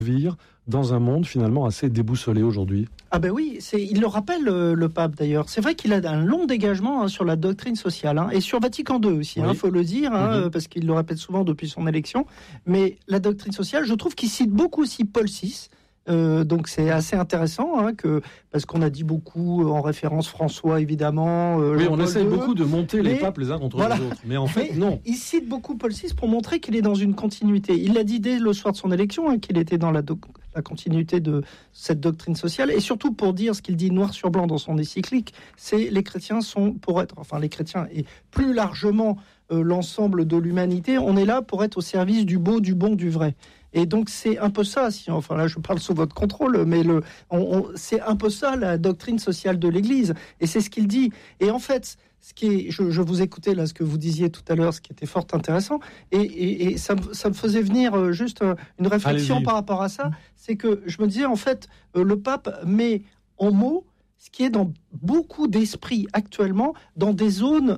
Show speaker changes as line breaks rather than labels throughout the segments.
vivre dans un monde finalement assez déboussolé aujourd'hui.
Ah ben oui, il le rappelle le pape d'ailleurs. C'est vrai qu'il a un long dégagement sur la doctrine sociale et sur Vatican II aussi, faut le dire, parce qu'il le répète souvent depuis son élection. Mais la doctrine sociale, je trouve qu'il cite beaucoup aussi Paul VI. Donc c'est assez intéressant parce qu'on a dit beaucoup en référence François évidemment.
Oui, on essaie beaucoup de monter les papes les uns contre les autres, mais en fait non.
Il cite beaucoup Paul VI pour montrer qu'il est dans une continuité. Il l'a dit dès le soir de son élection qu'il était dans la continuité de cette doctrine sociale, et surtout pour dire ce qu'il dit noir sur blanc dans son encyclique, c'est les chrétiens sont les chrétiens et plus largement l'ensemble de l'humanité, on est là pour être au service du beau, du bon, du vrai. Et donc c'est un peu ça, là je parle sous votre contrôle, mais c'est un peu ça la doctrine sociale de l'Église, et c'est ce qu'il dit. Et en fait, je vous écoutais là ce que vous disiez tout à l'heure, ce qui était fort intéressant, et ça me faisait venir juste une réflexion par rapport à ça, c'est que je me disais en fait le pape met en mots ce qui est dans beaucoup d'esprits actuellement, dans des zones,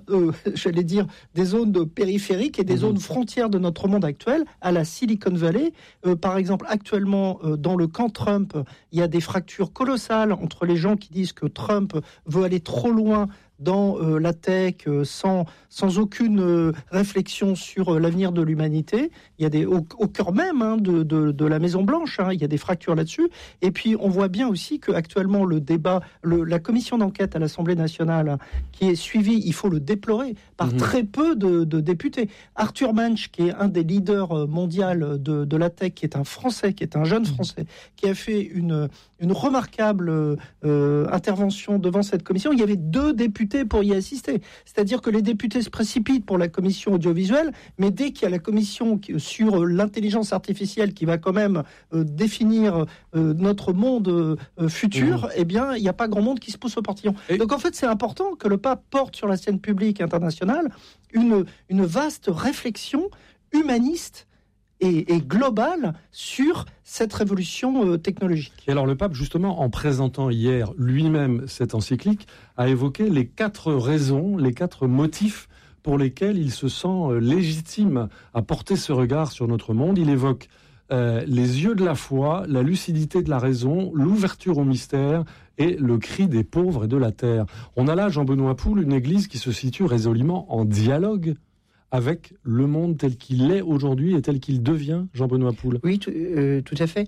des zones périphériques et des zones frontières de notre monde actuel, à la Silicon Valley. Par exemple, actuellement, dans le camp Trump, il y a des fractures colossales entre les gens qui disent que Trump veut aller trop loin dans la tech, sans aucune réflexion sur l'avenir de l'humanité. Il y a au cœur même de la Maison Blanche, il y a des fractures là-dessus. Et puis on voit bien aussi qu'actuellement le débat, la commission d'enquête à l'Assemblée nationale qui est suivie, il faut le déplorer, par très peu de députés. Arthur Mensch, qui est un des leaders mondiaux de la tech, qui est un Français, qui est un jeune Français, qui a fait une remarquable intervention devant cette commission. Il y avait 2 députés pour y assister. C'est-à-dire que les députés se précipitent pour la commission audiovisuelle, mais dès qu'il y a la commission sur l'intelligence artificielle qui va quand même définir notre monde futur, eh bien, il n'y a pas grand monde qui se pousse au portillon. Donc en fait, c'est important que le pape porte sur la scène publique internationale une vaste réflexion humaniste et globale sur cette révolution technologique.
Et alors le pape, justement, en présentant hier lui-même cette encyclique, a évoqué les 4 raisons, les 4 motifs pour lesquels il se sent légitime à porter ce regard sur notre monde. Il évoque les yeux de la foi, la lucidité de la raison, l'ouverture au mystère et le cri des pauvres et de la terre. On a là, Jean-Benoît Poul, une église qui se situe résolument en dialogue avec le monde tel qu'il est aujourd'hui et tel qu'il devient, Jean-Benoît Poul.
Oui, tout à fait.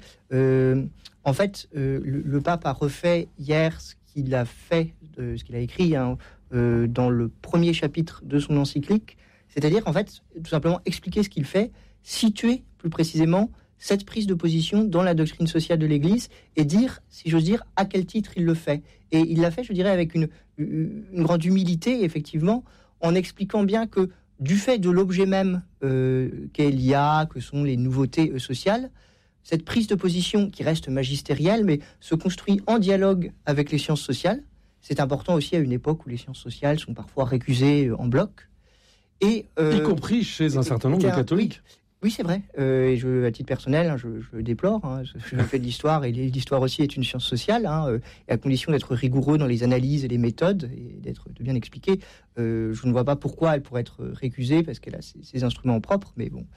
En fait, le pape a refait hier ce qu'il a fait, ce qu'il a écrit dans le premier chapitre de son encyclique, c'est-à-dire, en fait, tout simplement expliquer ce qu'il fait, situer plus précisément cette prise de position dans la doctrine sociale de l'Église et dire, si j'ose dire, à quel titre il le fait. Et il l'a fait, je dirais, avec une grande humilité, effectivement, en expliquant bien que du fait de l'objet même qu'est l'IA, que sont les nouveautés sociales, cette prise de position qui reste magistérielle, mais se construit en dialogue avec les sciences sociales. C'est important aussi à une époque où les sciences sociales sont parfois récusées en bloc. Y
compris chez un certain nombre de catholiques.
Oui, c'est vrai. Et à titre personnel, je déplore. Je fais de l'histoire, et l'histoire aussi est une science sociale, et à condition d'être rigoureux dans les analyses et les méthodes, et de bien expliquer. Je ne vois pas pourquoi elle pourrait être récusée, parce qu'elle a ses instruments propres, mais bon.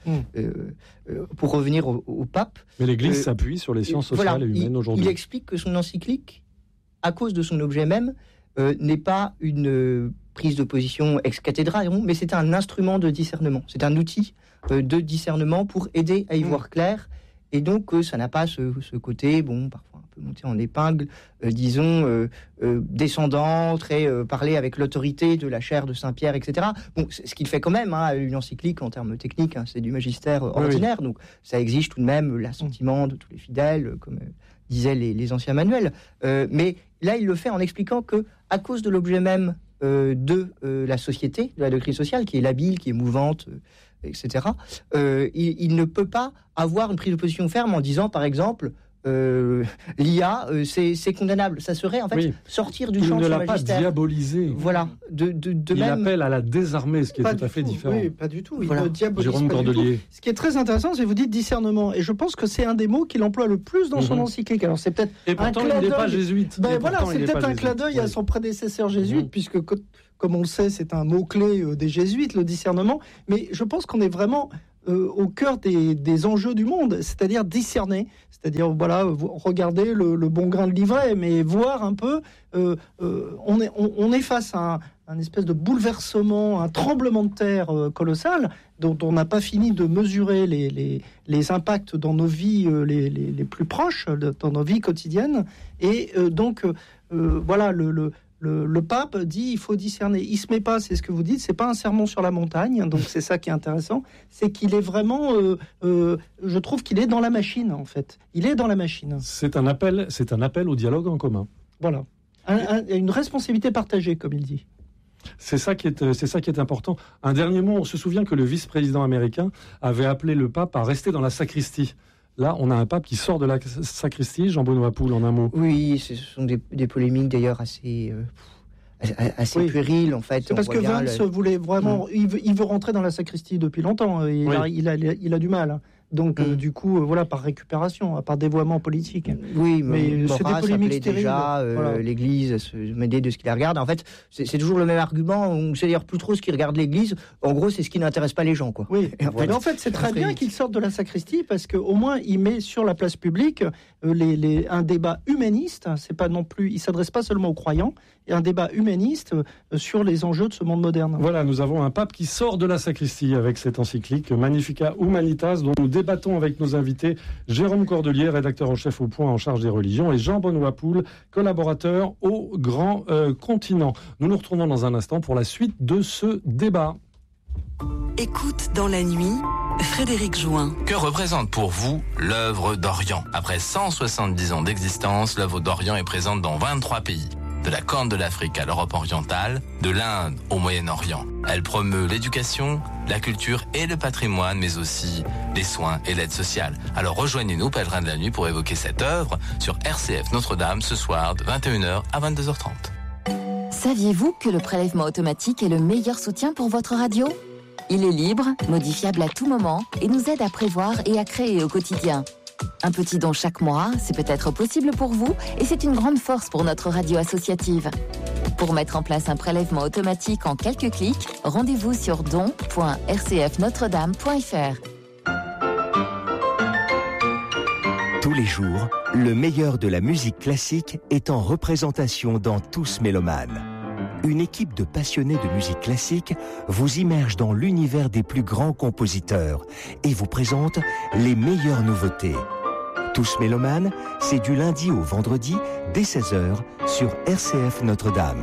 Pour revenir au pape...
Mais l'Église s'appuie sur les sciences sociales et humaines aujourd'hui.
Il explique que son encyclique, à cause de son objet même, n'est pas une prise de position ex cathedra, mais c'est un instrument de discernement. C'est un outil de discernement pour aider à y voir clair, et donc ça n'a pas ce côté, parfois un peu monté en épingle, descendant, parler avec l'autorité de la chaire de Saint-Pierre, etc. Ce qu'il fait quand même, une encyclique en termes techniques, c'est du magistère ordinaire, donc ça exige tout de même l'assentiment de tous les fidèles, comme disaient les anciens manuels. Mais là, il le fait en expliquant que, à cause de l'objet même de la société, de la doctrine sociale, qui est labile, qui est mouvante, etc., il ne peut pas avoir une prise de position ferme en disant, par exemple, l'IA, c'est condamnable. Ça serait, en fait, sortir du champ de son magistère.
Il ne l'a pas diabolisé.
Voilà.
Il appelle à la désarmer, ce qui est tout à fait différent.
Oui, pas du tout. Il ne diabolise
Jérôme
pas
Cordelier.
du tout. Ce qui est très intéressant, c'est que vous dites discernement. Et je pense que c'est un des mots qu'il emploie le plus dans son encyclique. Alors, c'est peut-être
et pourtant, il n'est pas jésuite.
C'est peut-être un clin d'œil à son prédécesseur jésuite, puisque, comme on le sait, c'est un mot-clé des jésuites, le discernement. Mais je pense qu'on est vraiment au cœur des enjeux du monde, c'est-à-dire discerner, c'est-à-dire regarder le bon grain de livret, mais voir un peu, on est face à un espèce de bouleversement, un tremblement de terre colossal, dont on n'a pas fini de mesurer les impacts dans nos vies les plus proches, dans nos vies quotidiennes, et le pape dit il faut discerner. Il se met pas, c'est ce que vous dites, c'est pas un sermon sur la montagne, donc c'est ça qui est intéressant, c'est qu'il est vraiment, je trouve qu'il est dans la machine en fait. Il est dans la machine.
C'est un appel au dialogue en commun.
Voilà, une responsabilité partagée, comme il dit.
C'est ça qui est important. Un dernier mot, on se souvient que le vice-président américain avait appelé le pape à rester dans la sacristie. Là, on a un pape qui sort de la sacristie, Jean-Benoît Poul, en un mot.
Oui, ce sont des polémiques d'ailleurs assez puériles, en fait.
C'est parce que Vance voulait vraiment... Il veut rentrer dans la sacristie depuis longtemps. Il a du mal. Hein. Donc, du coup, par récupération, par dévoiement politique.
Oui,
mais c'est des polémiques stériles.
Déjà l'Église à se mêler de ce qui la regarde. En fait, c'est toujours le même argument. On ne sait d'ailleurs plus trop ce qui regarde l'Église. En gros, c'est ce qui n'intéresse pas les gens, quoi.
Oui. En fait, c'est très bien qu'il sorte de la sacristie parce qu'au moins, il met sur la place publique un débat humaniste. C'est pas non plus. Il s'adresse pas seulement aux croyants. Et un débat humaniste sur les enjeux de ce monde moderne.
Voilà, nous avons un pape qui sort de la sacristie avec cette encyclique Magnificat Humanitas, dont nous débattons avec nos invités Jérôme Cordelier, rédacteur en chef au Point en charge des religions, et Jean-Benoît Poul, collaborateur au Grand Continent. Nous nous retrouvons dans un instant pour la suite de ce débat.
Écoute dans la nuit, Frédéric Join.
Que représente pour vous l'œuvre d'Orient ? Après 170 ans d'existence, l'œuvre d'Orient est présente dans 23 pays. De la Corne de l'Afrique à l'Europe orientale, de l'Inde au Moyen-Orient. Elle promeut l'éducation, la culture et le patrimoine, mais aussi les soins et l'aide sociale. Alors rejoignez-nous, Pèlerins de la Nuit, pour évoquer cette œuvre sur RCF Notre-Dame ce soir de 21h à 22h30.
Saviez-vous que le prélèvement automatique est le meilleur soutien pour votre radio ? Il est libre, modifiable à tout moment et nous aide à prévoir et à créer au quotidien. Un petit don chaque mois, c'est peut-être possible pour vous et c'est une grande force pour notre radio associative. Pour mettre en place un prélèvement automatique en quelques clics, rendez-vous sur don.rcfnotredame.fr.
Tous les jours, le meilleur de la musique classique est en représentation dans Tous Mélomanes. Une équipe de passionnés de musique classique vous immerge dans l'univers des plus grands compositeurs et vous présente les meilleures nouveautés. Tous Mélomanes, c'est du lundi au vendredi dès 16h sur RCF Notre-Dame.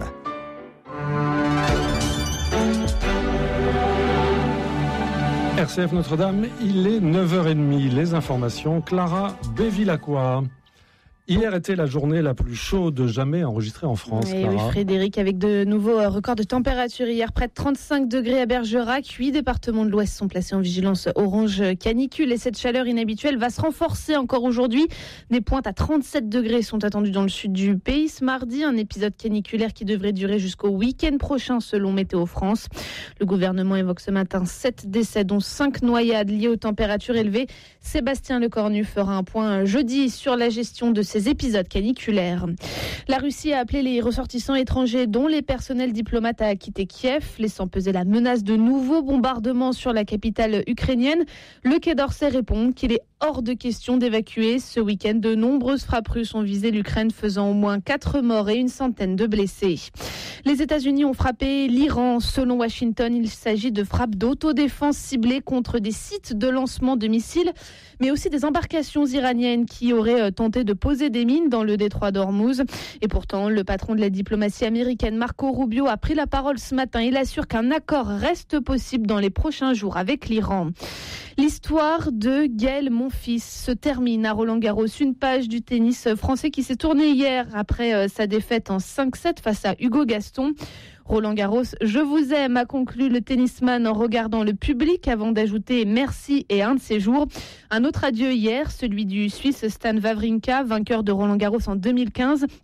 RCF Notre-Dame, il est 9h30. Les informations, Clara Bévilacqua. Hier était la journée la plus chaude jamais enregistrée en France.
Oui, Frédéric, avec de nouveaux records de température. Hier, près de 35 degrés à Bergerac. 8 départements de l'Ouest sont placés en vigilance orange canicule. Et cette chaleur inhabituelle va se renforcer encore aujourd'hui. Des pointes à 37 degrés sont attendues dans le sud du pays. Ce mardi, un épisode caniculaire qui devrait durer jusqu'au week-end prochain, selon Météo France. Le gouvernement évoque ce matin 7 décès, dont 5 noyades liées aux températures élevées. Sébastien Lecornu fera un point jeudi sur la gestion de ces épisodes caniculaires. La Russie a appelé les ressortissants étrangers, dont les personnels diplomates, à quitter Kiev, laissant peser la menace de nouveaux bombardements sur la capitale ukrainienne. Le Quai d'Orsay répond qu'il est hors de question d'évacuer. Ce week-end, de nombreuses frappes russes ont visé l'Ukraine, faisant au moins 4 morts et une centaine de blessés. Les États-Unis ont frappé l'Iran. Selon Washington, il s'agit de frappes d'autodéfense ciblées contre des sites de lancement de missiles, mais aussi des embarcations iraniennes qui auraient tenté de poser des mines dans le détroit d'Ormuz. Et pourtant, le patron de la diplomatie américaine, Marco Rubio, a pris la parole ce matin. Il assure qu'un accord reste possible dans les prochains jours avec l'Iran. L'histoire de Gaël Monfils se termine à Roland-Garros. Une page du tennis français qui s'est tournée hier après sa défaite en 5-7 face à Hugo Gaston. Roland-Garros, je vous aime, a conclu le tennisman en regardant le public avant d'ajouter merci et un de ses jours. Un autre adieu hier, celui du Suisse Stan Wawrinka, vainqueur de Roland-Garros en 2015.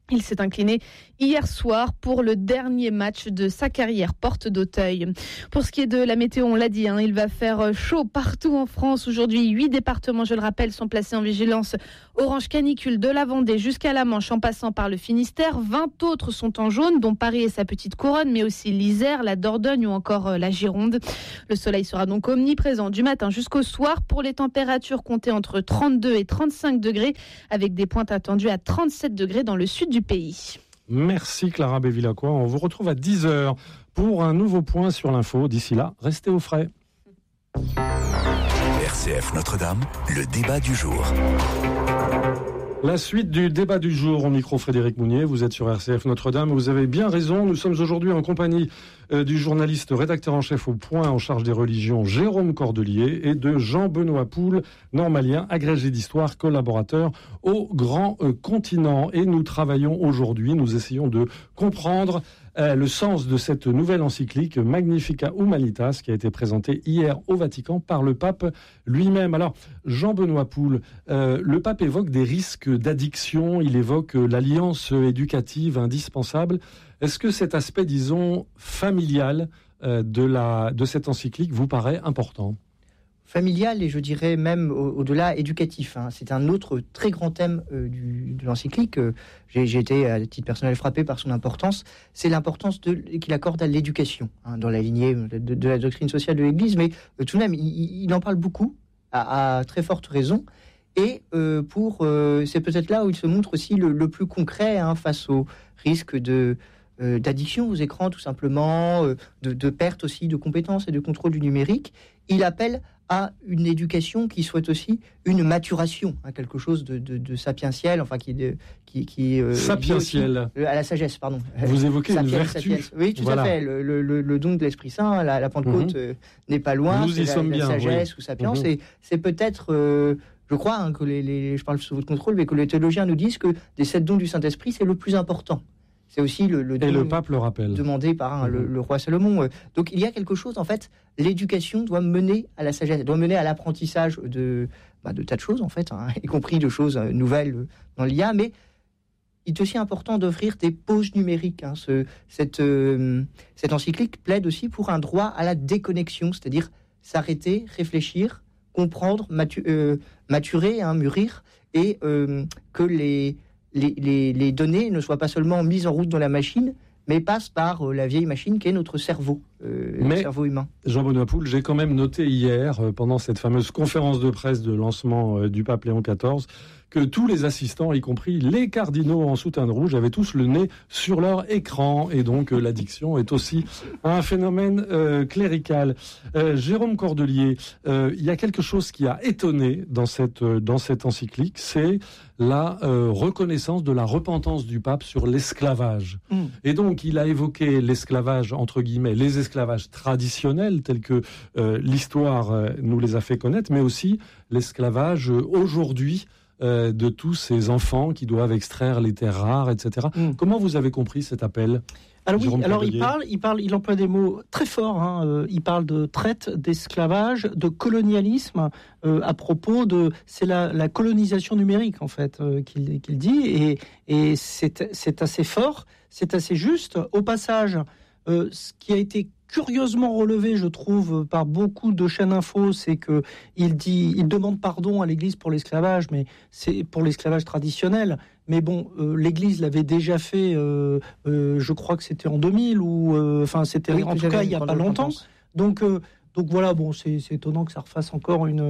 Il s'est incliné hier soir pour le dernier match de sa carrière, porte d'Auteuil. Pour ce qui est de la météo, on l'a dit, il va faire chaud partout en France. Aujourd'hui, 8 départements, je le rappelle, sont placés en vigilance orange canicule de la Vendée jusqu'à la Manche en passant par le Finistère. 20 autres sont en jaune, dont Paris et sa petite couronne, mais aussi l'Isère, la Dordogne ou encore la Gironde. Le soleil sera donc omniprésent du matin jusqu'au soir. Pour les températures, comptez entre 32 et 35 degrés, avec des pointes attendues à 37 degrés dans le sud du pays.
Merci Clara Bévilacqua. On vous retrouve à 10h pour un nouveau point sur l'info. D'ici là, restez au frais.
RCF Notre-Dame, le débat du jour.
La suite du débat du jour au micro Frédéric Mounier. Vous êtes sur RCF Notre-Dame. Vous avez bien raison. Nous sommes aujourd'hui en compagnie du journaliste rédacteur en chef au Point en charge des religions Jérôme Cordelier et de Jean-Benoît Poul, normalien, agrégé d'histoire, collaborateur au Grand Continent. Et nous travaillons aujourd'hui, nous essayons de comprendre le sens de cette nouvelle encyclique Magnificat Humanitas qui a été présentée hier au Vatican par le pape lui-même. Alors, Jean-Benoît Poul, le pape évoque des risques d'addiction, il évoque l'alliance éducative indispensable. Est-ce que cet aspect, disons, familial de cette encyclique vous paraît important ?
Familial et je dirais même au-delà éducatif. C'est un autre très grand thème de l'encyclique. J'ai été à titre personnel frappé par son importance. C'est l'importance qu'il accorde à l'éducation, dans la lignée de la doctrine sociale de l'Église. Mais tout de même, il en parle beaucoup, à très forte raison. Et c'est peut-être là où il se montre aussi le plus concret face au risque d'addiction aux écrans, tout simplement, de perte aussi de compétences et de contrôle du numérique. Il appelle à une éducation qui soit aussi une maturation, quelque chose de sapientiel, enfin qui
sapientiel
à la sagesse, pardon.
Vous évoquez une vertu.
Oui, tout à fait. Le don de l'Esprit Saint, la Pentecôte n'est pas loin.
Nous y sommes bien.
Sagesse ou sapience, c'est peut-être. Je crois que je parle sous votre contrôle, mais que les théologiens nous disent que des 7 dons du Saint-Esprit, c'est le plus important. C'est aussi le don
et le pape le rappelle.
Demandé par le roi Salomon. Donc il y a quelque chose, en fait, l'éducation doit mener à la sagesse, doit mener à l'apprentissage de tas de choses, en fait, y compris de choses nouvelles dans l'IA, mais il est aussi important d'offrir des pauses numériques. Cette encyclique plaide aussi pour un droit à la déconnexion, c'est-à-dire s'arrêter, réfléchir, comprendre, maturer, mûrir, et que les données ne soient pas seulement mises en route dans la machine, mais passent par la vieille machine qui est notre cerveau, le cerveau humain.
Jean-Benoît Poul, j'ai quand même noté hier, pendant cette fameuse conférence de presse de lancement du pape Léon XIV, que tous les assistants, y compris les cardinaux en soutane rouge, avaient tous le nez sur leur écran. Et donc, l'addiction est aussi un phénomène clérical. Jérôme Cordelier, il y a quelque chose qui a étonné dans cette encyclique, c'est la reconnaissance de la repentance du pape sur l'esclavage. Et donc, il a évoqué l'esclavage, entre guillemets, les esclavages traditionnels, tels que l'histoire nous les a fait connaître, mais aussi l'esclavage aujourd'hui, de tous ces enfants qui doivent extraire les terres rares, etc. Comment vous avez compris cet appel ?
Alors il emploie des mots très forts. Il parle de traite, d'esclavage, de colonialisme, à propos c'est la colonisation numérique en fait qu'il dit, et c'est assez fort, c'est assez juste. Au passage, ce qui a été curieusement relevé, je trouve, par beaucoup de chaînes info, c'est que il demande pardon à l'Église pour l'esclavage, mais c'est pour l'esclavage traditionnel. Mais bon, l'Église l'avait déjà fait, je crois que c'était en 2000, c'était en tout cas il n'y a pas longtemps. Donc voilà, bon, c'est étonnant que ça refasse encore une.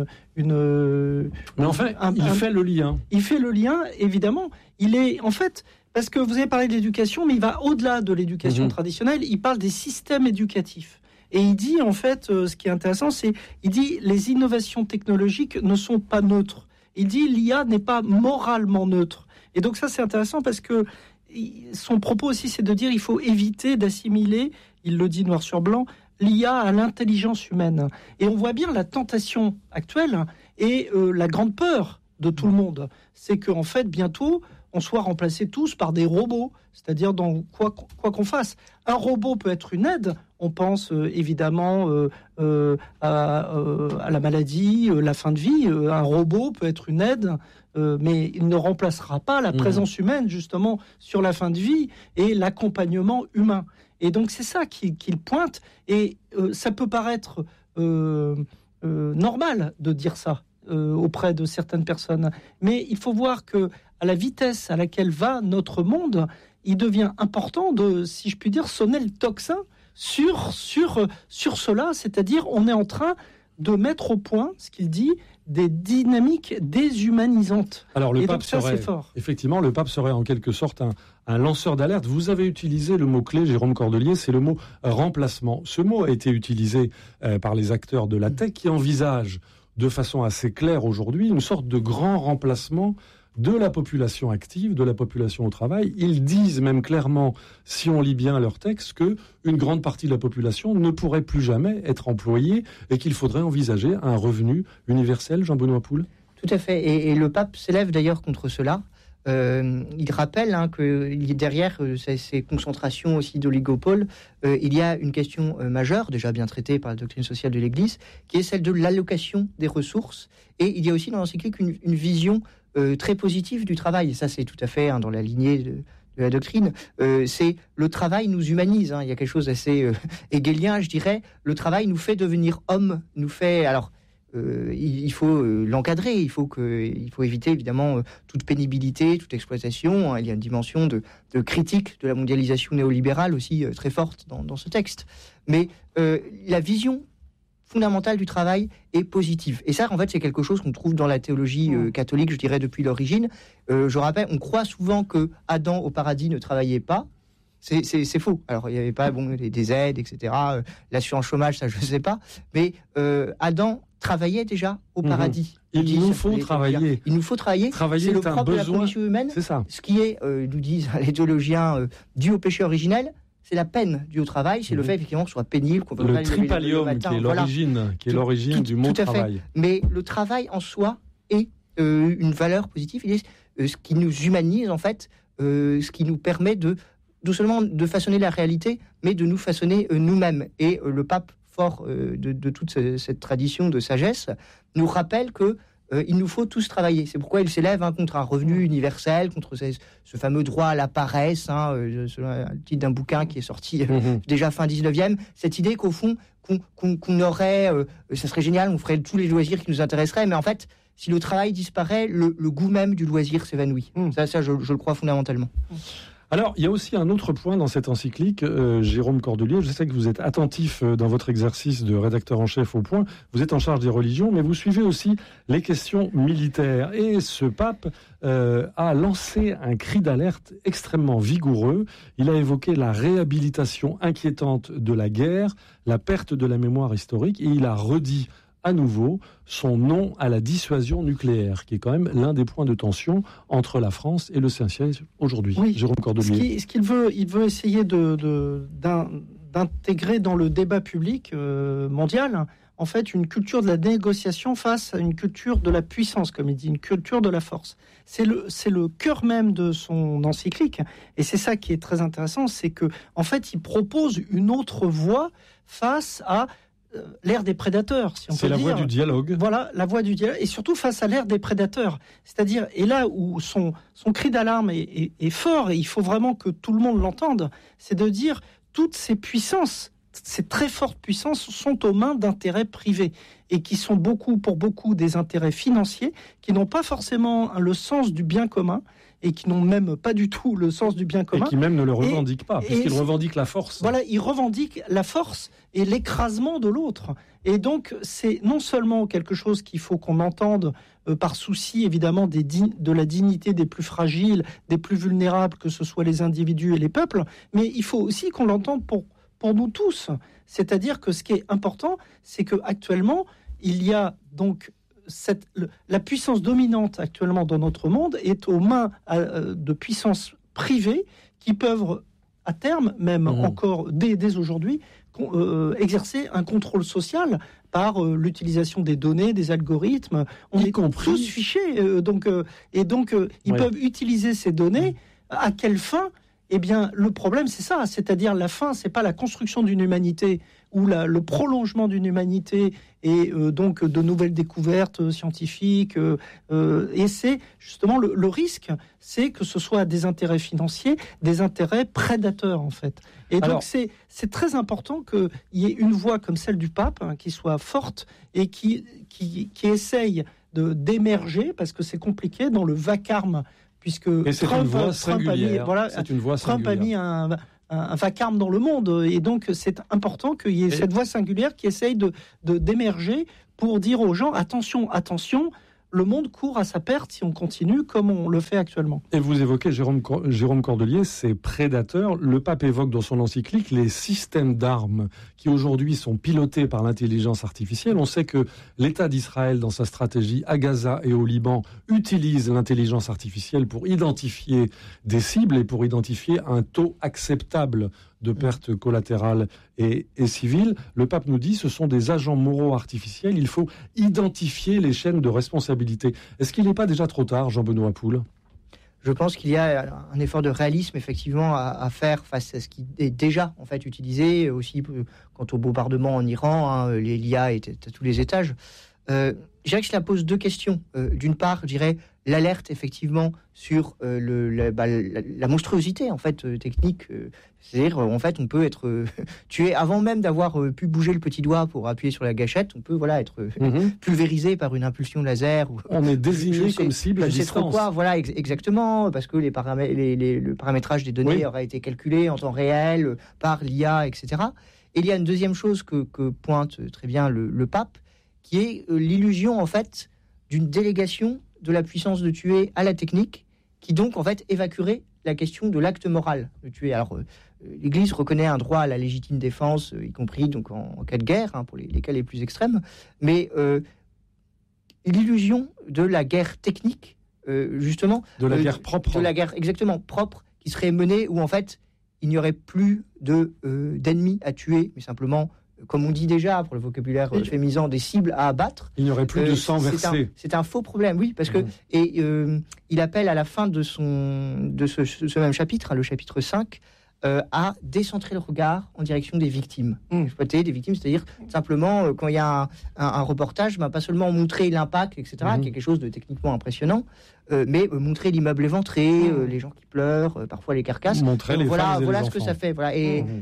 Mais en fait, il fait le lien.
Il fait le lien, évidemment. Il est en fait. Parce que vous avez parlé de l'éducation, mais il va au-delà de l'éducation traditionnelle, il parle des systèmes éducatifs. Et il dit, en fait, ce qui est intéressant, il dit les innovations technologiques ne sont pas neutres. Il dit l'IA n'est pas moralement neutre. Et donc ça, c'est intéressant parce que son propos aussi, c'est de dire il faut éviter d'assimiler, il le dit noir sur blanc, l'IA à l'intelligence humaine. Et on voit bien la tentation actuelle et la grande peur de tout le monde. C'est qu'en fait, bientôt, on soit remplacés tous par des robots, c'est-à-dire dans quoi qu'on fasse. Un robot peut être une aide, on pense évidemment à la maladie, la fin de vie. Un robot peut être une aide, mais il ne remplacera pas la présence humaine, justement, sur la fin de vie et l'accompagnement humain. Et donc, c'est ça qu'il pointe. Et ça peut paraître normal de dire ça auprès de certaines personnes. Mais il faut voir que à la vitesse à laquelle va notre monde, il devient important de, si je puis dire, sonner le tocsin sur cela. C'est-à-dire, on est en train de mettre au point, ce qu'il dit, des dynamiques déshumanisantes.
Alors le
et
pape
donc ça,
serait,
c'est fort.
effectivement, le pape serait en quelque sorte un lanceur d'alerte. Vous avez utilisé le mot-clé, Jérôme Cordelier, c'est le mot remplacement. Ce mot a été utilisé par les acteurs de la tech qui envisagent de façon assez claire aujourd'hui une sorte de grand remplacement de la population active, de la population au travail. Ils disent même clairement, si on lit bien leur texte, que une grande partie de la population ne pourrait plus jamais être employée et qu'il faudrait envisager un revenu universel. Jean-Benoît Poul.
Tout à fait. Et le pape s'élève d'ailleurs contre cela. Il rappelle que derrière ces concentrations aussi d'oligopoles, il y a une question majeure, déjà bien traitée par la doctrine sociale de l'Église, qui est celle de l'allocation des ressources. Et il y a aussi dans l'encyclique une vision très positive du travail. Et ça, c'est tout à fait dans la lignée de la doctrine. C'est le travail nous humanise. Il y a quelque chose d'assez hegelien, je dirais. Le travail nous fait devenir homme, nous fait... Alors, il faut l'encadrer, il faut éviter évidemment toute pénibilité, toute exploitation. Il y a une dimension de critique de la mondialisation néolibérale aussi très forte dans ce texte. Mais la vision fondamentale du travail est positive. Et ça, en fait, c'est quelque chose qu'on trouve dans la théologie catholique, je dirais, depuis l'origine. Je rappelle, on croit souvent que Adam au paradis ne travaillait pas. C'est faux. Alors, il n'y avait pas des aides, etc. L'assurance chômage, ça, je ne sais pas. Mais Adam travaillait déjà au paradis.
Il nous faut travailler.
Il nous faut travailler.
C'est
le propre de la condition humaine.
C'est ça.
Ce qui est, nous disent les théologiens, dû au péché originel, c'est la peine due au travail, c'est le fait effectivement que ce soit pénible. Qu'on
le tripalium, qui est l'origine du mot travail.
Mais le travail en soi est une valeur positive. Il est ce qui nous humanise, en fait, ce qui nous permet non seulement de façonner la réalité, mais de nous façonner nous-mêmes. Et le pape, fort de toute cette tradition de sagesse, nous rappelle que il nous faut tous travailler. C'est pourquoi il s'élève contre un revenu universel, contre ce fameux droit à la paresse, selon le titre d'un bouquin qui est sorti déjà fin 19e. Cette idée qu'au fond, qu'on aurait, ça serait génial, on ferait tous les loisirs qui nous intéresseraient, mais en fait, si le travail disparaît, le goût même du loisir s'évanouit. Ça je le crois fondamentalement.
Alors, il y a aussi un autre point dans cette encyclique, Jérôme Cordelier. Je sais que vous êtes attentif dans votre exercice de rédacteur en chef au Point. Vous êtes en charge des religions, mais vous suivez aussi les questions militaires. Et ce pape a lancé un cri d'alerte extrêmement vigoureux. Il a évoqué la réhabilitation inquiétante de la guerre, la perte de la mémoire historique, et il a redit à nouveau son non à la dissuasion nucléaire, qui est quand même l'un des points de tension entre la France et le Saint-Siège aujourd'hui.
Oui.
Jérôme Cordelier.
Ce qu'il veut, il veut essayer d'intégrer dans le débat public mondial, en fait, une culture de la négociation face à une culture de la puissance, comme il dit, une culture de la force. C'est le cœur même de son encyclique, et c'est ça qui est très intéressant, c'est que, en fait, il propose une autre voie face à l'ère des prédateurs, si on peut dire. C'est
la voie du dialogue.
Voilà, la voie du dialogue, et surtout face à l'ère des prédateurs. C'est-à-dire, et là où son cri d'alarme est fort, et il faut vraiment que tout le monde l'entende, c'est de dire toutes ces puissances, ces très fortes puissances sont aux mains d'intérêts privés, et qui sont pour beaucoup des intérêts financiers, qui n'ont pas forcément le sens du bien commun, et qui n'ont même pas du tout le sens du bien commun.
Et qui même ne le revendiquent pas, puisqu'ils revendiquent la force.
Voilà, ils revendiquent la force et l'écrasement de l'autre. Et donc, c'est non seulement quelque chose qu'il faut qu'on entende par souci, évidemment, de la dignité des plus fragiles, des plus vulnérables, que ce soit les individus et les peuples, mais il faut aussi qu'on l'entende pour nous tous. C'est-à-dire que ce qui est important, c'est qu'actuellement, il y a donc la puissance dominante actuellement dans notre monde est aux mains de puissances privées qui peuvent, à terme, même encore dès aujourd'hui, exercer un contrôle social par l'utilisation des données, des algorithmes. On est tous fichés, ils peuvent utiliser ces données. À quelle fin? eh bien, le problème, c'est ça. C'est-à-dire, la fin, c'est pas la construction d'une humanité ou le prolongement d'une humanité et donc de nouvelles découvertes scientifiques. Et c'est justement le risque, c'est que ce soit des intérêts financiers, des intérêts prédateurs, en fait. Et donc, c'est très important qu'il y ait une voix comme celle du pape, qui soit forte et qui essaye d'émerger, parce que c'est compliqué, dans le vacarme, puisque Trump a mis un vacarme dans le monde, et donc c'est important qu'il y ait cette voix singulière qui essaye d'émerger pour dire aux gens, attention, le monde court à sa perte si on continue comme on le fait actuellement.
Et vous évoquez, Jérôme Cordelier, ces prédateurs. Le pape évoque dans son encyclique les systèmes d'armes qui aujourd'hui sont pilotés par l'intelligence artificielle. On sait que l'État d'Israël, dans sa stratégie à Gaza et au Liban, utilise l'intelligence artificielle pour identifier des cibles et pour identifier un taux acceptable de pertes collatérales et civiles. Le pape nous dit ce sont des agents moraux artificiels, il faut identifier les chaînes de responsabilité. Est-ce qu'il n'est pas déjà trop tard, Jean-Benoît Poul ?
Je pense qu'il y a un effort de réalisme effectivement à faire face à ce qui est déjà en fait utilisé, aussi quant au bombardement en Iran, l'IA est à tous les étages. Je dirais que cela pose deux questions. D'une part, je dirais l'alerte effectivement sur la monstruosité en fait technique. C'est-à-dire en fait on peut être tué avant même d'avoir pu bouger le petit doigt pour appuyer sur la gâchette. On peut être pulvérisé par une impulsion laser.
On est désigné comme cible à distance.
Trop quoi, voilà exactement, parce que le paramétrage des données aura été calculé en temps réel par l'IA, etc. Et il y a une deuxième chose que pointe très bien le pape, qui est l'illusion en fait d'une délégation de la puissance de tuer à la technique, qui donc en fait évacuerait la question de l'acte moral de tuer. Alors l'Église reconnaît un droit à la légitime défense, y compris donc en cas de guerre, pour les cas les plus extrêmes, mais l'illusion de la guerre technique, justement,
de la guerre propre,
de la guerre exactement propre, qui serait menée où en fait il n'y aurait plus d'ennemis à tuer, mais simplement, comme on dit déjà pour le vocabulaire féminisant, des cibles à abattre.
Il n'y aurait plus de sang versé.
C'est un faux problème, oui, parce que il appelle à la fin de ce même chapitre, le chapitre 5, à décentrer le regard en direction des victimes. Exploiter des victimes, c'est-à-dire simplement quand il y a un reportage, pas seulement montrer l'impact, etc., qui est quelque chose de techniquement impressionnant, mais montrer l'immeuble éventré, les gens qui pleurent, parfois les carcasses.
Montrer les femmes et
voilà
les
ce que
enfants.
ça fait. Voilà.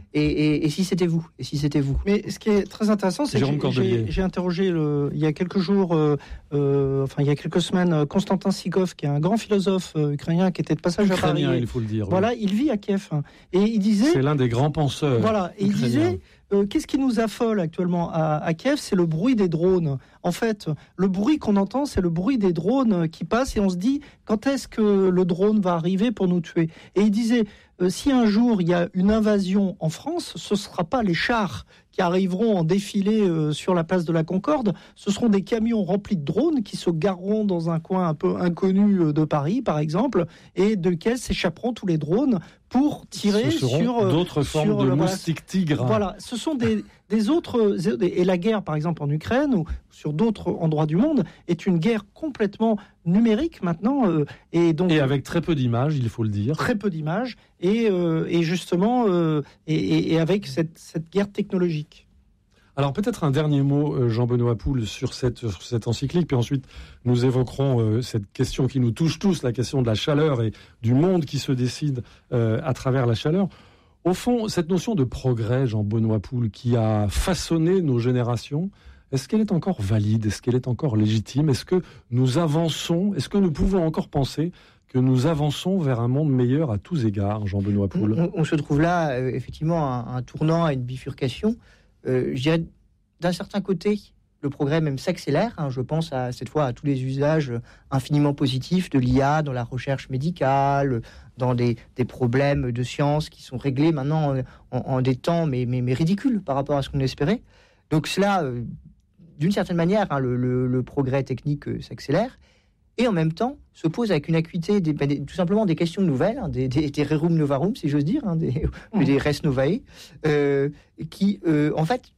Et si c'était vous,
Mais ce qui est très intéressant, c'est que j'ai interrogé il y a quelques jours, il y a quelques semaines, Konstantin Sigov, qui est un grand philosophe ukrainien qui était de passage à Paris.
Il faut le dire.
Voilà, il vit à Kiev. Et il disait...
C'est l'un des grands penseurs.
Voilà, et il disait... qu'est-ce qui nous affole actuellement à Kiev ? C'est le bruit des drones. En fait, le bruit qu'on entend, c'est le bruit des drones qui passent, et on se dit, quand est-ce que le drone va arriver pour nous tuer ? Et il disait, si un jour il y a une invasion en France, ce ne sera pas les chars qui arriveront en défilé sur la place de la Concorde, ce seront des camions remplis de drones qui se gareront dans un coin un peu inconnu de Paris, par exemple, et de lesquels s'échapperont tous les drones pour tirer sur
d'autres formes de moustiques tigres.
Voilà, ce sont des autres... Et la guerre, par exemple, en Ukraine ou sur d'autres endroits du monde, est une guerre complètement numérique maintenant. Et
avec très peu d'images, il faut le dire.
Très peu d'images, et justement, et avec cette guerre technologique.
Alors peut-être un dernier mot, Jean-Benoît Poul, sur cette encyclique, puis ensuite nous évoquerons cette question qui nous touche tous, la question de la chaleur et du monde qui se décide à travers la chaleur. Au fond, cette notion de progrès, Jean-Benoît Poul, qui a façonné nos générations, est-ce qu'elle est encore valide ? Est-ce qu'elle est encore légitime ? Est-ce que nous avançons ? Est-ce que nous pouvons encore penser que nous avançons vers un monde meilleur à tous égards, Jean-Benoît Poul ?
On se trouve là, effectivement, à un tournant, à une bifurcation. Je dirais, d'un certain côté, le progrès même s'accélère. Je pense cette fois à tous les usages infiniment positifs de l'IA dans la recherche médicale, dans des problèmes de science qui sont réglés maintenant en des temps mais ridicules par rapport à ce qu'on espérait. Donc cela, d'une certaine manière, le progrès technique s'accélère. Et en même temps, se pose avec une acuité tout simplement des questions nouvelles, des rerum novarum, si j'ose dire, des res novae, qui, en fait,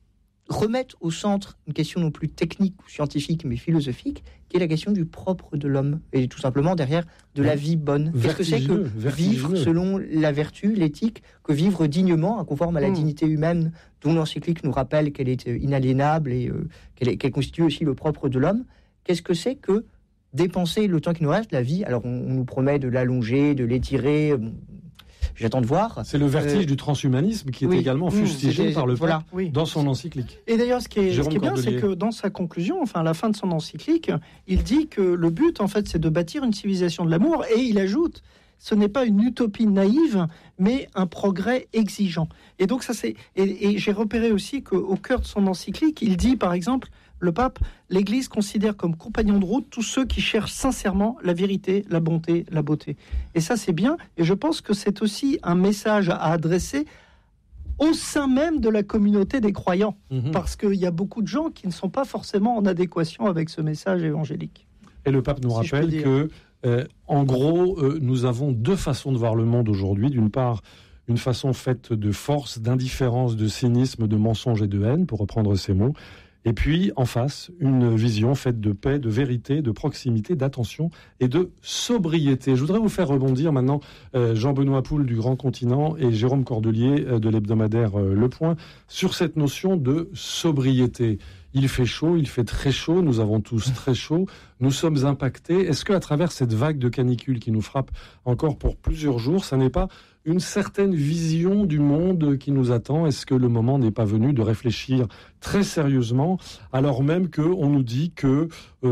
remettent au centre une question non plus technique ou scientifique, mais philosophique, qui est la question du propre de l'homme, et tout simplement derrière de la vie bonne. Qu'est-ce que c'est que vivre selon la vertu, l'éthique, que vivre dignement, conforme à la dignité humaine, dont l'encyclique nous rappelle qu'elle est inaliénable et qu'elle constitue aussi le propre de l'homme. Qu'est-ce que c'est que dépenser le temps qui nous reste, la vie? Alors on nous promet de l'allonger, de l'étirer. J'attends de voir.
C'est le vertige du transhumanisme qui est également fustigé par le pape dans son encyclique.
Et d'ailleurs, ce qui est bien, c'est que dans sa conclusion, à la fin de son encyclique, il dit que le but, en fait, c'est de bâtir une civilisation de l'amour. Et il ajoute, ce n'est pas une utopie naïve, mais un progrès exigeant. Et donc, ça, c'est. Et j'ai repéré aussi qu'au cœur de son encyclique, il dit, par exemple, le pape, l'Église considère comme compagnons de route tous ceux qui cherchent sincèrement la vérité, la bonté, la beauté. Et ça, c'est bien. Et je pense que c'est aussi un message à adresser au sein même de la communauté des croyants. Parce qu'il y a beaucoup de gens qui ne sont pas forcément en adéquation avec ce message évangélique.
Et le pape nous rappelle que, en gros, nous avons deux façons de voir le monde aujourd'hui. D'une part, une façon faite de force, d'indifférence, de cynisme, de mensonge et de haine, pour reprendre ces mots. Et puis, en face, une vision faite de paix, de vérité, de proximité, d'attention et de sobriété. Je voudrais vous faire rebondir maintenant, Jean-Benoît Poul du Grand Continent et Jérôme Cordelier de l'hebdomadaire Le Point, sur cette notion de sobriété. Il fait chaud, il fait très chaud, nous avons tous très chaud, nous sommes impactés. Est-ce qu'à travers cette vague de canicule qui nous frappe encore pour plusieurs jours, ça n'est pas une certaine vision du monde qui nous attend? Est-ce que le moment n'est pas venu de réfléchir très sérieusement, alors même qu'on nous dit que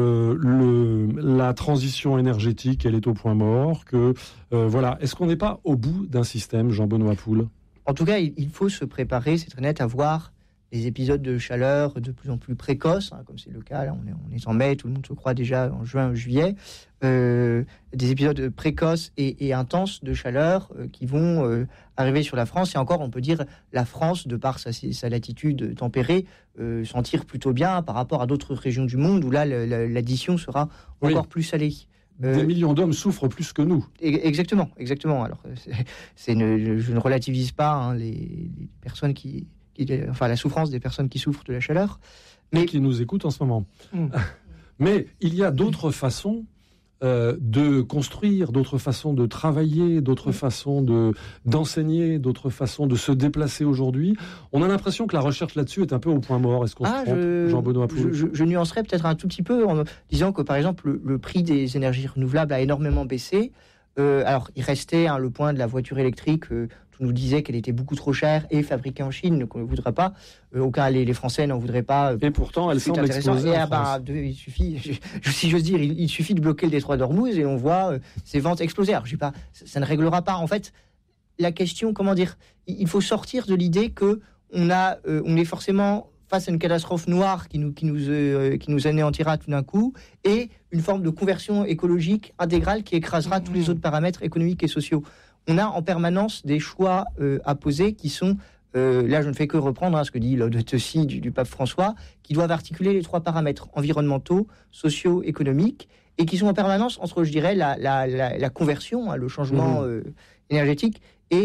la transition énergétique, elle est au point mort, que voilà. Est-ce qu'on n'est pas au bout d'un système, Jean-Benoît Poul?
En tout cas, il faut se préparer, c'est très net, à voir des épisodes de chaleur de plus en plus précoces, comme c'est le cas, là, on est en mai, tout le monde se croit déjà en juin, juillet, des épisodes précoces et intenses de chaleur qui vont arriver sur la France. Et encore, on peut dire, la France, de par sa latitude tempérée, s'en tire plutôt bien par rapport à d'autres régions du monde où là, l'addition sera encore plus salée.
Des millions d'hommes souffrent plus que nous.
Exactement. Alors, je ne relativise pas les personnes la souffrance des personnes qui souffrent de la chaleur.
Mais qui nous écoutent en ce moment. Mais il y a d'autres façons de construire, d'autres façons de travailler, d'autres façons d'enseigner, d'autres façons de se déplacer aujourd'hui. On a l'impression que la recherche là-dessus est un peu au point mort. Est-ce qu'on se trompe, Jean-Benoît Poul?
Je nuancerais peut-être un tout petit peu en disant que, par exemple, le prix des énergies renouvelables a énormément baissé. Alors, il restait le point de la voiture électrique. On nous disait qu'elle était beaucoup trop chère et fabriquée en Chine, qu'on ne voudrait pas. Les Français n'en voudraient pas.
Et pourtant, elle semble exploser en France.
Il suffit, si j'ose dire, il suffit de bloquer le détroit d'Ormuz et on voit ces ventes exploser. Alors, je dis pas, ça ne réglera pas. En fait, la question, il faut sortir de l'idée que on est forcément face à une catastrophe noire qui nous anéantira tout d'un coup, et une forme de conversion écologique intégrale qui écrasera tous les autres paramètres économiques et sociaux. On a en permanence des choix à poser qui sont, là je ne fais que reprendre ce que dit Laudato Si du pape François, qui doivent articuler les trois paramètres environnementaux, sociaux, économiques, et qui sont en permanence entre, je dirais, la conversion, le changement énergétique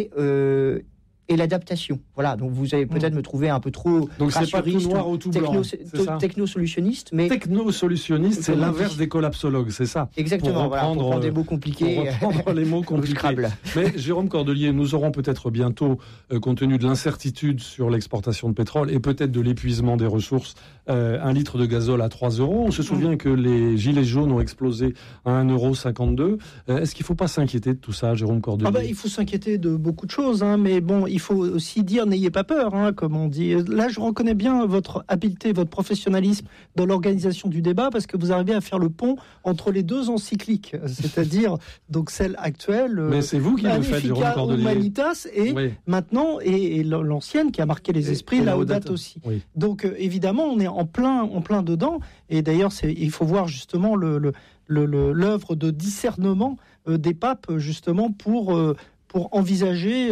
et l'adaptation. Voilà, donc vous allez peut-être me trouver un peu trop
donc c'est pas tout noir ou tout blanc,
techno-solutionniste, mais
techno-solutionniste, c'est l'inverse des collapsologues, c'est ça.
Exactement, pour reprendre des mots compliqués,
pour reprendre les mots compliqués. Mais Jérôme Cordelier, nous aurons peut-être bientôt, compte tenu de l'incertitude sur l'exportation de pétrole et peut-être de l'épuisement des ressources, 1 litre de gazole à 3 €. On se souvient que les gilets jaunes ont explosé à 1,52 €. Est-ce qu'il ne faut pas s'inquiéter de tout ça, Jérôme Cordelier?
Il faut s'inquiéter de beaucoup de choses, mais bon, il faut aussi dire n'ayez pas peur, comme on dit. Là, je reconnais bien votre habileté, votre professionnalisme dans l'organisation du débat, parce que vous arrivez à faire le pont entre les deux encycliques, c'est-à-dire donc celle actuelle,
mais c'est vous qui le faites, Jérôme Cordelier,
Humanitas, et maintenant et l'ancienne qui a marqué les esprits, Laudato Si. Oui. Donc évidemment, on est en plein dedans. Et d'ailleurs, il faut voir justement l'œuvre de discernement des papes, justement pour envisager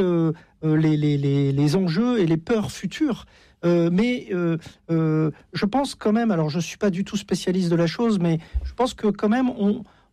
les enjeux et les peurs futures. Mais je pense quand même, alors je ne suis pas du tout spécialiste de la chose, mais je pense que quand même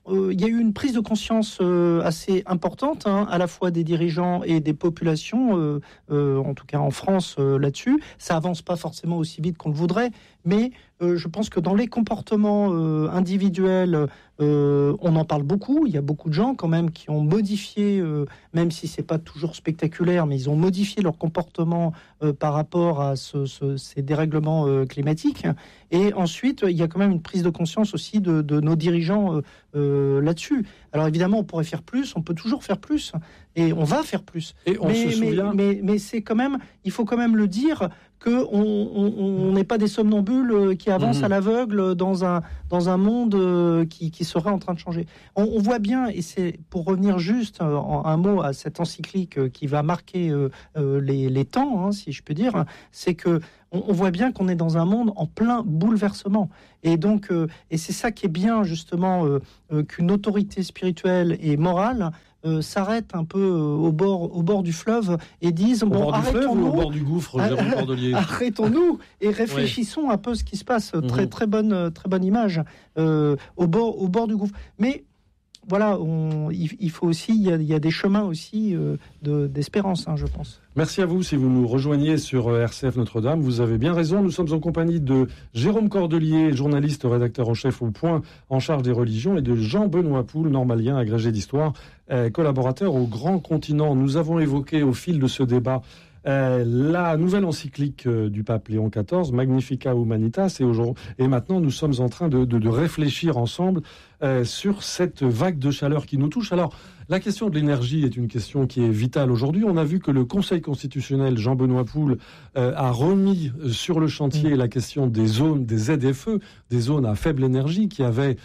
il y a eu une prise de conscience assez importante, à la fois des dirigeants et des populations, en tout cas en France là-dessus. Ça avance pas forcément aussi vite qu'on le voudrait, mais je pense que dans les comportements individuels, on en parle beaucoup. Il y a beaucoup de gens quand même qui ont modifié, même si c'est pas toujours spectaculaire, mais ils ont modifié leur comportement par rapport à ces dérèglements climatiques. Et ensuite, il y a quand même une prise de conscience aussi de nos dirigeants là-dessus. Alors évidemment, on pourrait faire plus, on peut toujours faire plus, et on va faire plus.
Et on se souvient...
mais c'est quand même, il faut quand même le dire, qu'on n'est pas des somnambules qui avancent à l'aveugle dans un monde qui serait en train de changer. On voit bien, et c'est pour revenir juste un mot à cette encyclique qui va marquer les temps, si je peux dire, c'est que on voit bien qu'on est dans un monde en plein bouleversement. Et donc, et c'est ça qui est bien justement, qu'une autorité spirituelle et morale s'arrêtent un peu au bord du fleuve et disent
au bord du fleuve ou au bord du gouffre, Jérôme Cordelier.
Arrêtons-nous et réfléchissons un peu ce qui se passe. Très bonne image au bord du gouffre. Mais voilà, il faut aussi, il y a des chemins aussi d'espérance, je pense.
Merci à vous. Si vous nous rejoignez sur RCF Notre-Dame, vous avez bien raison. Nous sommes en compagnie de Jérôme Cordelier, journaliste, rédacteur en chef au Point, en charge des religions, et de Jean-Benoît Poul, normalien, agrégé d'histoire, collaborateur au Grand Continent. Nous avons évoqué au fil de ce débat la nouvelle encyclique du pape Léon XIV, Magnificat Humanitas, et maintenant nous sommes en train de réfléchir ensemble sur cette vague de chaleur qui nous touche. Alors, la question de l'énergie est une question qui est vitale aujourd'hui. On a vu que le Conseil constitutionnel, Jean-Benoît Poul, a remis sur le chantier la question des zones, des ZFE, des zones à faible énergie, qui avaient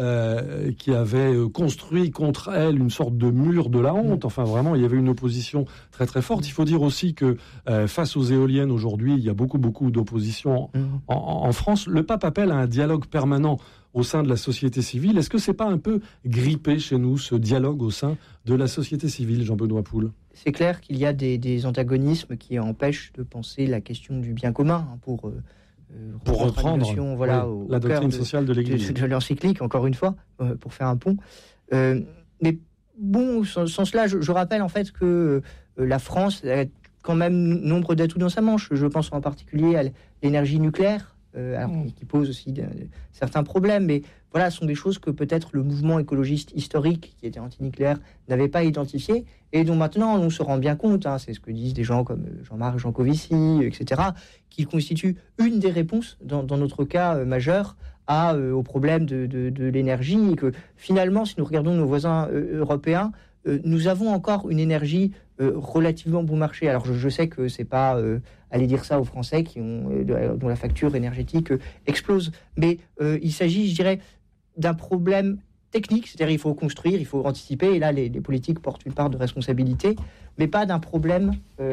construit contre elle une sorte de mur de la honte. Enfin, vraiment, il y avait une opposition très très forte. Il faut dire aussi que face aux éoliennes aujourd'hui, il y a beaucoup d'opposition en France. Le pape appelle à un dialogue permanent au sein de la société civile. Est-ce que c'est pas un peu grippé chez nous, ce dialogue au sein de la société civile, Jean-Benoît Poul ?
C'est clair qu'il y a des antagonismes qui empêchent de penser la question du bien commun, pour
reprendre la doctrine sociale de l'Église.
De l'encyclique, encore une fois, pour faire un pont. Mais bon, sans cela, je rappelle en fait que la France a quand même nombre d'atouts dans sa manche. Je pense en particulier à l'énergie nucléaire, qui pose aussi certains problèmes. Mais voilà, ce sont des choses que peut-être le mouvement écologiste historique, qui était antinucléaire, n'avait pas identifiées, et dont maintenant on se rend bien compte, c'est ce que disent des gens comme Jean-Marc Jancovici, etc., qui constituent une des réponses, dans notre cas majeur, au problème de l'énergie, et que finalement, si nous regardons nos voisins européens, nous avons encore une énergie relativement bon marché. Alors je sais que c'est pas aller dire ça aux Français dont la facture énergétique explose, mais il s'agit, je dirais, d'un problème technique, c'est-à-dire il faut construire, il faut anticiper, et là les politiques portent une part de responsabilité, mais pas d'un problème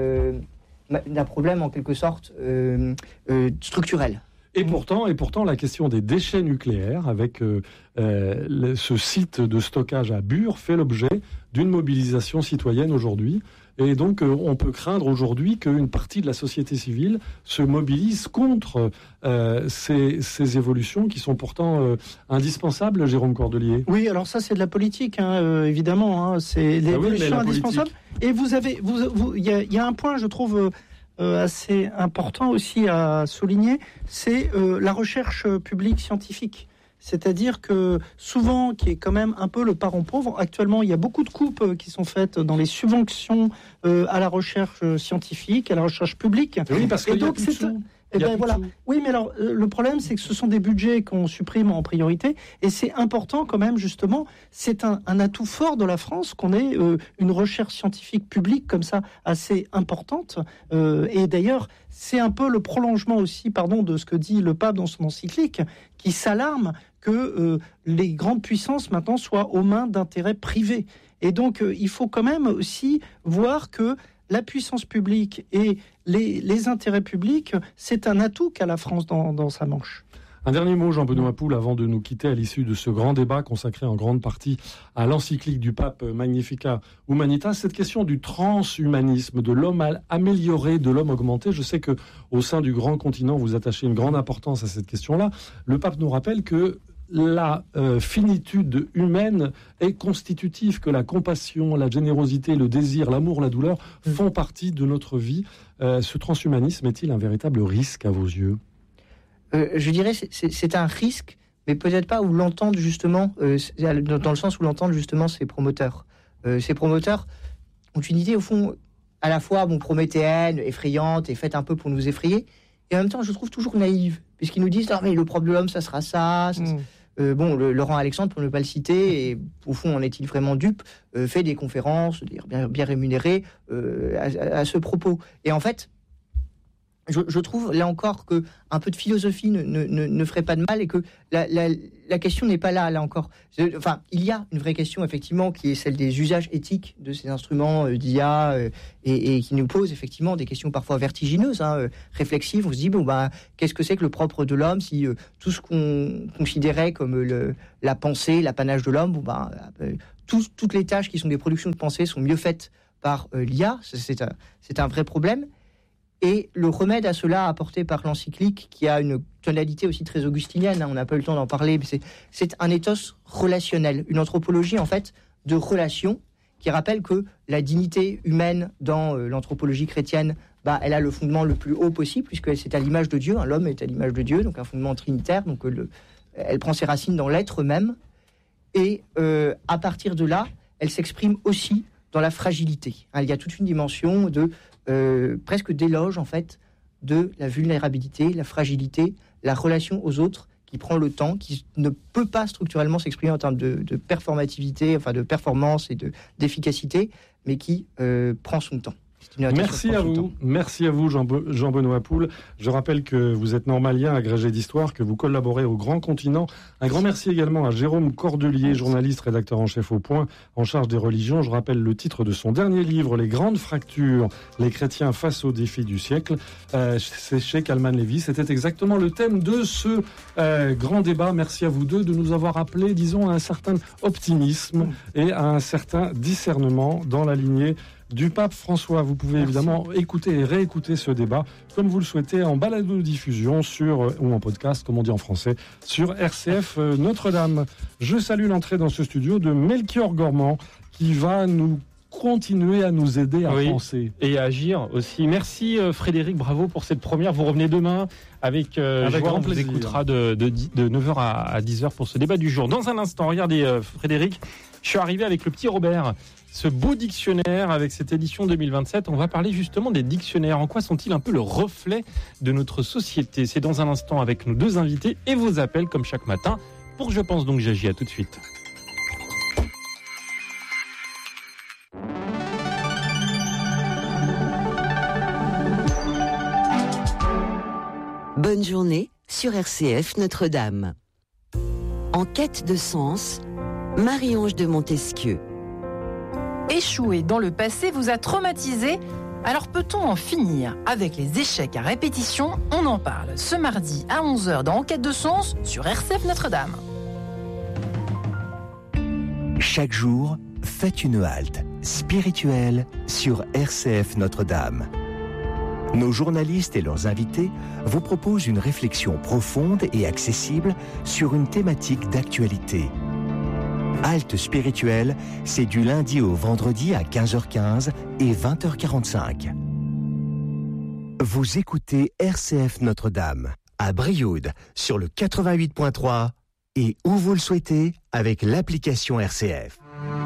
en quelque sorte structurel.
Et pourtant, la question des déchets nucléaires, avec ce site de stockage à Bure, fait l'objet d'une mobilisation citoyenne aujourd'hui. Et donc, on peut craindre aujourd'hui qu'une partie de la société civile se mobilise contre ces évolutions qui sont pourtant indispensables, Jérôme Cordelier.
Oui, alors ça, c'est de la politique, évidemment. C'est l'évolution indispensable. Et il y a un point, je trouve, assez important aussi à souligner, c'est la recherche publique scientifique. C'est-à-dire que souvent, qui est quand même un peu le parent pauvre, actuellement, il y a beaucoup de coupes qui sont faites dans les subventions à la recherche scientifique, à la recherche publique.
Oui, parce qu'il y a plus de sous.
Oui, mais alors le problème, c'est que ce sont des budgets qu'on supprime en priorité, et c'est important quand même, justement, c'est un atout fort de la France qu'on ait une recherche scientifique publique comme ça assez importante. Et d'ailleurs, c'est un peu le prolongement aussi, de ce que dit le pape dans son encyclique, qui s'alarme que les grandes puissances maintenant soient aux mains d'intérêts privés. Et donc, il faut quand même aussi voir que la puissance publique et les intérêts publics, c'est un atout qu'a la France dans sa manche.
Un dernier mot, Jean-Benoît Poul, avant de nous quitter à l'issue de ce grand débat consacré en grande partie à l'encyclique du pape Magnificat Humanitas, cette question du transhumanisme, de l'homme amélioré, de l'homme augmenté. Je sais que au sein du Grand Continent, vous attachez une grande importance à cette question-là. Le pape nous rappelle que la finitude humaine est constitutive, que la compassion, la générosité, le désir, l'amour, la douleur font partie de notre vie. Ce transhumanisme est-il un véritable risque à vos yeux ?
Je dirais c'est un risque, mais peut-être pas où l'entendent justement, dans le sens où l'entendent justement ses promoteurs. Ces promoteurs ont une idée au fond à la fois prométhéenne, effrayante et faite un peu pour nous effrayer, et en même temps je trouve toujours naïve, puisqu'ils nous disent mais le propre de l'homme ça sera ça. Laurent Alexandre, pour ne pas le citer, et au fond en est-il vraiment dupe, fait des conférences bien rémunérées à ce propos. Et en fait, je trouve là encore que un peu de philosophie ne ferait pas de mal, et que la question n'est pas là encore. Enfin, il y a une vraie question effectivement qui est celle des usages éthiques de ces instruments d'IA et qui nous pose effectivement des questions parfois vertigineuses, réflexives. On se dit qu'est-ce que c'est que le propre de l'homme si tout ce qu'on considérait comme la pensée, l'apanage de l'homme, toutes les tâches qui sont des productions de pensée sont mieux faites par l'IA. C'est un vrai problème. Et le remède à cela apporté par l'encyclique, qui a une tonalité aussi très augustinienne, on n'a pas eu le temps d'en parler, mais c'est un ethos relationnel, une anthropologie en fait de relation, qui rappelle que la dignité humaine dans l'anthropologie chrétienne, elle a le fondement le plus haut possible, puisque c'est à l'image de Dieu, l'homme est à l'image de Dieu, donc un fondement trinitaire, donc elle prend ses racines dans l'être même, et à partir de là, elle s'exprime aussi dans la fragilité. Il y a toute une dimension de presque d'éloge en fait de la vulnérabilité, la fragilité, la relation aux autres qui prend le temps, qui ne peut pas structurellement s'exprimer en termes de performativité, de performance et d'efficacité, mais qui prend son temps.
Merci à vous Jean-Benoît Poul. Je rappelle que vous êtes normalien agrégé d'histoire, que vous collaborez au Grand Continent. Un grand merci également à Jérôme Cordelier, journaliste, rédacteur en chef au Point, en charge des religions. Je rappelle le titre de son dernier livre, Les Grandes Fractures, les chrétiens face aux défis du siècle. C'est chez Kalman Levy. C'était exactement le thème de ce grand débat. Merci à vous deux de nous avoir appelé, disons, à un certain optimisme et à un certain discernement dans la lignée du pape François. Vous pouvez évidemment écouter et réécouter ce débat comme vous le souhaitez en balado-diffusion ou en podcast, comme on dit en français, sur RCF Notre-Dame. Je salue l'entrée dans ce studio de Melchior Gormand qui va nous continuer à nous aider à penser.
Et à agir aussi. Merci Frédéric, bravo pour cette première. Vous revenez demain avec
grand plaisir.
On vous écoutera de 9h à 10h pour ce débat du jour. Dans un instant, regardez Frédéric, je suis arrivé avec le petit Robert, ce beau dictionnaire avec cette édition 2027. On va parler justement des dictionnaires. En quoi sont-ils un peu le reflet de notre société ? C'est dans un instant avec nos deux invités et vos appels comme chaque matin pour Je pense donc j'agis. À tout de suite.
Bonne journée sur RCF Notre-Dame. En quête de sens, Marie-Ange de Montesquieu.
Échouer dans le passé vous a traumatisé ? Alors peut-on en finir avec les échecs à répétition ? On en parle ce mardi à 11h dans En quête de sens sur RCF Notre-Dame.
Chaque jour, faites une halte spirituelle sur RCF Notre-Dame. Nos journalistes et leurs invités vous proposent une réflexion profonde et accessible sur une thématique d'actualité. Halte spirituelle, c'est du lundi au vendredi à 15h15 et 20h45. Vous écoutez RCF Notre-Dame à Brioude sur le 88.3 et où vous le souhaitez avec l'application RCF.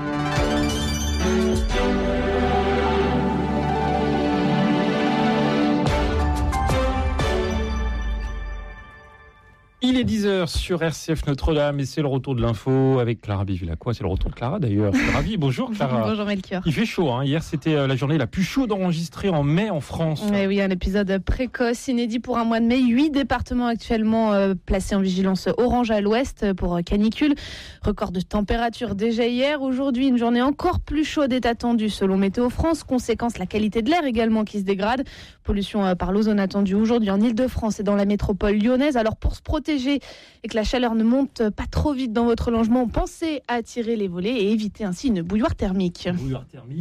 Il est 10h sur RCF Notre-Dame et c'est le retour de l'info avec Clara Béville-Lacroix. C'est le retour de Clara d'ailleurs. Je suis ravi. Bonjour Clara.
Bonjour Melchior.
Il fait chaud. Hier c'était la journée la plus chaude enregistrée en mai en France.
Oui, un épisode précoce, inédit pour un mois de mai. 8 départements actuellement placés en vigilance orange à l'ouest pour canicule. Record de température déjà hier. Aujourd'hui, une journée encore plus chaude est attendue selon Météo France. Conséquence, la qualité de l'air également qui se dégrade. Pollution par l'ozone attendue aujourd'hui en Ile-de-France et dans la métropole lyonnaise. Alors pour se protéger et que la chaleur ne monte pas trop vite dans votre logement, pensez à tirer les volets et éviter ainsi une bouilloire thermique.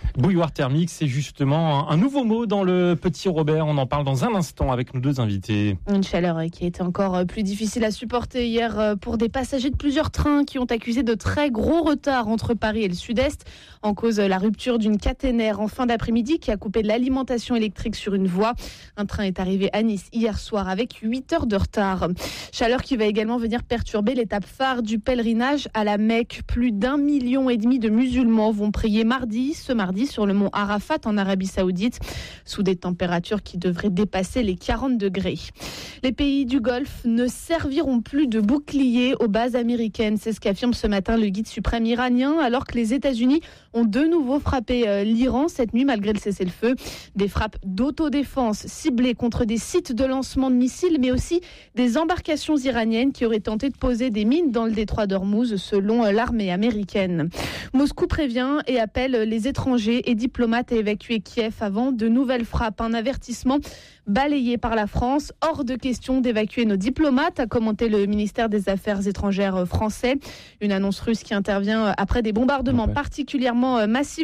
Bouilloire thermique, c'est justement un nouveau mot dans le Petit Robert. On en parle dans un instant avec nos deux invités.
Une chaleur qui a été encore plus difficile à supporter hier pour des passagers de plusieurs trains qui ont accusé de très gros retards entre Paris et le Sud-Est. En cause, la rupture d'une caténaire en fin d'après-midi qui a coupé l'alimentation électrique sur une voie. Un train est arrivé à Nice hier soir avec 8 heures de retard. Chaleur qui va également venir perturber l'étape phare du pèlerinage à la Mecque. Plus d'1,5 million de musulmans vont prier ce mardi sur le mont Arafat en Arabie Saoudite, sous des températures qui devraient dépasser les 40 degrés. Les pays du Golfe ne serviront plus de bouclier aux bases américaines. C'est ce qu'affirme ce matin le guide suprême iranien, alors que les États-Unis ont de nouveau frappé l'Iran cette nuit malgré le cessez-le-feu. Des frappes d'autodéfense ciblées contre des sites de lancement de missiles, mais aussi des embarcations iraniennes qui auraient tenté de poser des mines dans le détroit d'Ormuz, selon l'armée américaine. Moscou prévient et appelle les étrangers et diplomates à évacuer Kiev avant de nouvelles frappes. Un avertissement balayé par la France. Hors de question d'évacuer nos diplomates, a commenté le ministère des Affaires étrangères français. Une annonce russe qui intervient après des bombardements particulièrement massifs